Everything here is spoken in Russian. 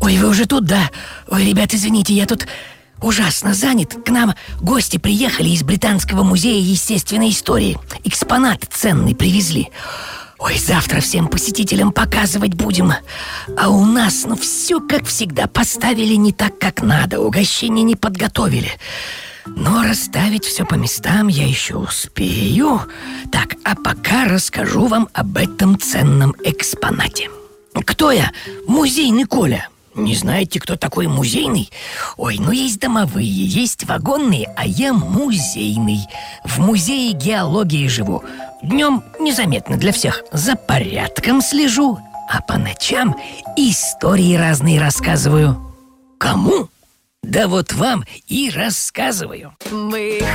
Ой, вы уже тут, да? Ой, ребят, извините, я тут ужасно занят. К нам гости приехали из Британского музея естественной истории. Экспонат ценный привезли. Ой, завтра всем посетителям показывать будем. А у нас, все как всегда. Поставили не так, как надо. Угощение не подготовили. Но расставить все по местам я еще успею. Так, а пока расскажу вам об этом ценном экспонате. Кто я? Музейный Коля. Не знаете, кто такой музейный? Ой, есть домовые, есть вагонные, а я музейный. В музее геологии живу. Днем незаметно для всех. За порядком слежу, а по ночам истории разные рассказываю. Кому? Да вот вам и рассказываю. Мы